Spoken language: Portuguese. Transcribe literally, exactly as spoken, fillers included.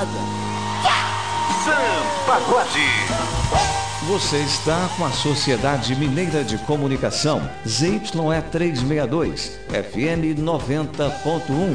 nada. Sambagode. Você está com a Sociedade Mineira de Comunicação, Z Y E trezentos e sessenta e dois, F M noventa ponto um.